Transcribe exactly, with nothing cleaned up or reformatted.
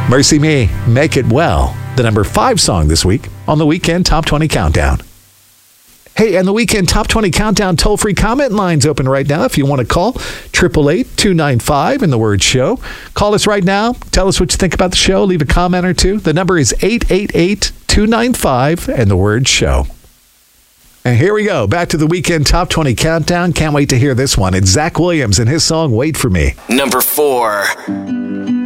Mercy Me, Make It Well, the number five song this week on the Weekend Top twenty Countdown. Hey, and the Weekend Top twenty Countdown toll-free comment line's open right now if you want to call. eight eight eight, two nine five and the word show. Call us right now. Tell us what you think about the show. Leave a comment or two. The number is eight eight eight, two nine five and the word show. And here we go. Back to the Weekend Top twenty Countdown. Can't wait to hear this one. It's Zach Williams and his song, Wait For Me. Number four.